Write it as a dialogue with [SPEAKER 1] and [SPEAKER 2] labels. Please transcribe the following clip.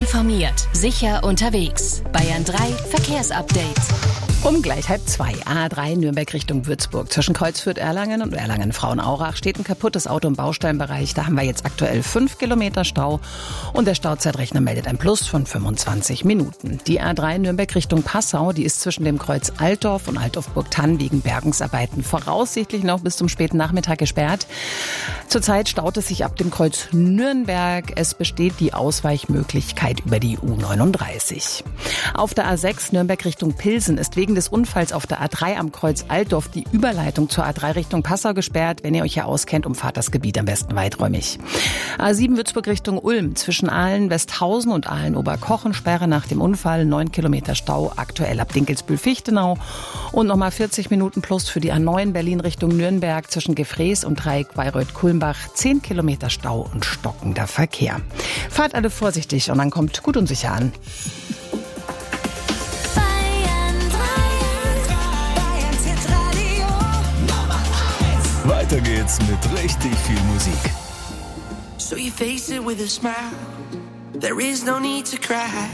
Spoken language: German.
[SPEAKER 1] informiert, sicher unterwegs. Bayern 3 Verkehrsupdate.
[SPEAKER 2] Um gleich 1:30. A3 Nürnberg Richtung Würzburg. Zwischen Kreuzfürth-Erlangen und Erlangen-Frauenaurach steht ein kaputtes Auto im Bausteinbereich. Da haben wir jetzt aktuell 5 Kilometer Stau und der Stauzeitrechner meldet ein Plus von 25 Minuten. Die A3 Nürnberg Richtung Passau, die ist zwischen dem Kreuz Altdorf und Altdorf-Burgthann wegen Bergungsarbeiten voraussichtlich noch bis zum späten Nachmittag gesperrt. Zurzeit staut es sich ab dem Kreuz Nürnberg. Es besteht die Ausweichmöglichkeit über die U39. Auf der A6 Nürnberg Richtung Pilsen ist wegen des Unfalls auf der A3 am Kreuz Altdorf die Überleitung zur A3 Richtung Passau gesperrt. Wenn ihr euch hier auskennt, umfahrt das Gebiet am besten weiträumig. A7 Würzburg Richtung Ulm. Zwischen Aalen-Westhausen und Aalen-Oberkochen Sperre nach dem Unfall. 9 Kilometer Stau aktuell ab Dinkelsbühl-Fichtenau. Und nochmal 40 Minuten plus für die A9 Berlin Richtung Nürnberg zwischen Gefrees und Dreieck Bayreuth-Kulmbach. 10 Kilometer Stau und stockender Verkehr. Fahrt alle vorsichtig und dann kommt gut und sicher an.
[SPEAKER 3] Weiter geht's mit richtig viel Musik.
[SPEAKER 4] So you face it with a smile. There is no need to cry.